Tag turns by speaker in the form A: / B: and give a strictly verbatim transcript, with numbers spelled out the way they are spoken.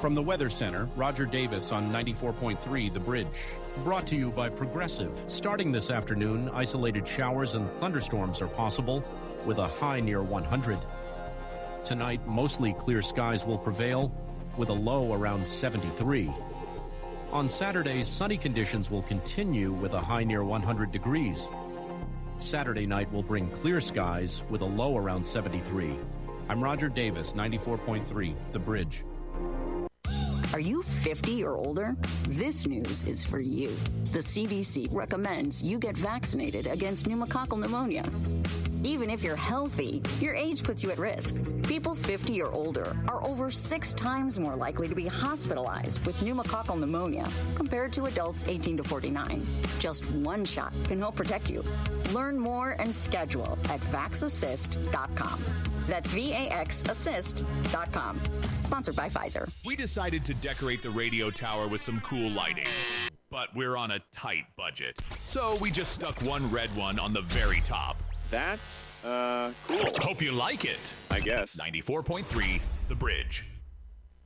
A: From the Weather Center, Roger Davis on ninety-four point three The Bridge. Brought to you by Progressive. Starting this afternoon, isolated showers and thunderstorms are possible with a high near one hundred. Tonight, mostly clear skies will prevail with a low around seventy-three. On Saturday, sunny conditions will continue with a high near one hundred degrees. Saturday night will bring clear skies with a low around seventy-three. I'm Roger Davis, ninety-four point three The Bridge.
B: Are you fifty or older? This news is for you. The C D C recommends you get vaccinated against pneumococcal pneumonia. Even if you're healthy, your age puts you at risk. People fifty or older are over six times more likely to be hospitalized with pneumococcal pneumonia compared to adults eighteen to forty-nine. Just one shot can help protect you. Learn more and schedule at vax assist dot com. That's V A X assist dot com. Sponsored by Pfizer.
C: We decided to decorate the radio tower with some cool lighting, but we're on a tight budget. So we just stuck one red one on the very top.
D: That's, uh, cool.
C: Hope you like it.
D: I guess.
C: ninety-four point three The Bridge.